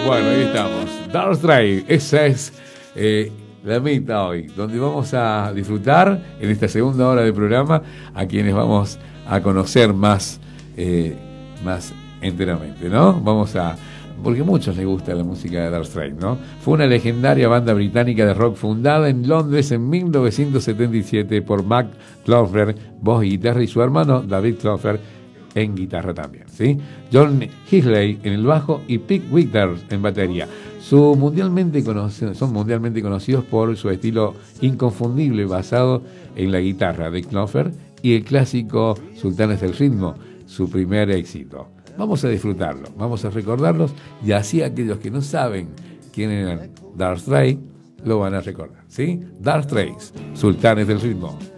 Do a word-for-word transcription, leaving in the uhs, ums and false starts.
Bueno, ahí estamos. Dark Stride, esa es eh, la meta hoy, donde vamos a disfrutar en esta segunda hora del programa a quienes vamos a conocer más, eh, más enteramente, ¿no? Vamos a... Porque a muchos les gusta la música de Dark Stride, ¿no? Fue una legendaria banda británica de rock fundada en Londres en mil novecientos setenta y siete por Mark Knopfler, voz y guitarra, y su hermano David Knopfler en guitarra también, ¿sí? John Higley en el bajo y Pete Withers en batería. Su mundialmente conocido, son mundialmente conocidos por su estilo inconfundible basado en la guitarra de Knopfler y el clásico Sultanes del Ritmo, su primer éxito. Vamos a disfrutarlo, vamos a recordarlos, y así aquellos que no saben quién eran Dark Stride lo van a recordar, ¿sí? Dark Stride, Sultanes del Ritmo.